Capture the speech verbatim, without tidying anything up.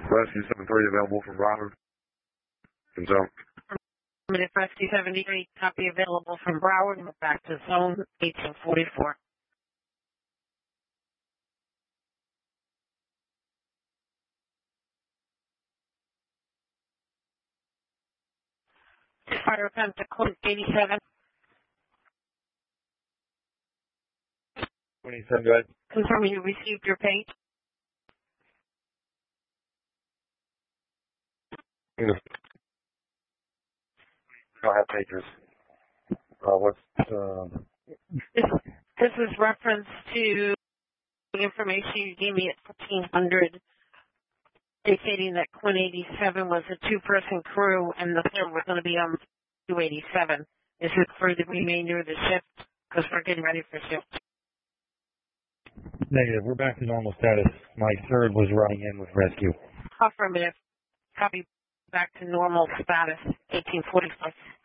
Rescue seven three available from Broward. Confirm. Minute Rescue seventy-three, copy available from Broward. We're back to zone eighteen forty-four. Fire attempt to code eighty-seven. twenty-seven, go ahead. Confirm you received your page. Yeah. I have pages. Uh, what's, uh... This, this is reference to the information you gave me at fifteen hundred, indicating that Quinn eighty-seven was a two-person crew and the third was going to be on two eighty-seven. Is it for the remainder of the shift? Because we're getting ready for shift. Negative. We're back to normal status. My third was running in with rescue. Affirmative. Copy back to normal status, eighteen forty-five.